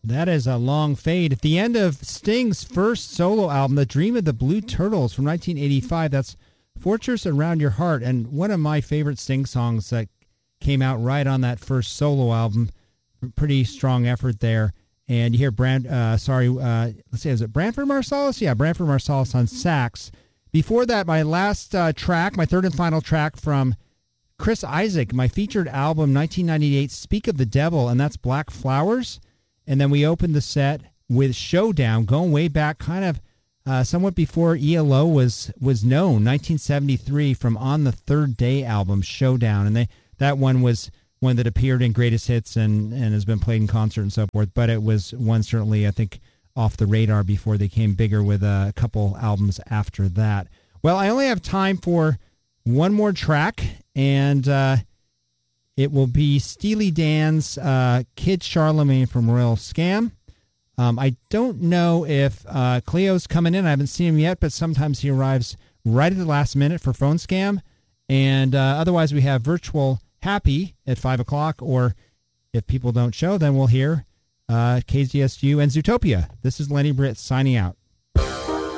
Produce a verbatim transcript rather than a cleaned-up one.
That is a long fade. At the end of Sting's first solo album, The Dream of the Blue Turtles from nineteen eighty-five, that's Fortress Around Your Heart, and one of my favorite Sting songs that came out right on that first solo album. Pretty strong effort there. And you hear Brand, uh, sorry, uh, let's see, is it Branford Marsalis? Yeah, Branford Marsalis on sax. Before that, my last uh, track, my third and final track from Chris Isaak, my featured album, nineteen ninety-eight, Speak of the Devil, and that's Black Flowers. And then we opened the set with Showdown, going way back, kind of uh, somewhat before E L O was was known, nineteen seventy-three, from On the Third Day album, Showdown. And they that one was one that appeared in Greatest Hits and, and has been played in concert and so forth. But it was one certainly, I think, off the radar before they came bigger with a couple albums after that. Well, I only have time for one more track, and uh, it will be Steely Dan's uh, Kid Charlemagne from Royal Scam. Um, I don't know if uh, Cleo's coming in. I haven't seen him yet, but sometimes he arrives right at the last minute for Phone Scam. And uh, otherwise, we have Virtual Happy at five o'clock, or if people don't show, then we'll hear uh, K Z S U and Zootopia. This is Lenny Britt signing out.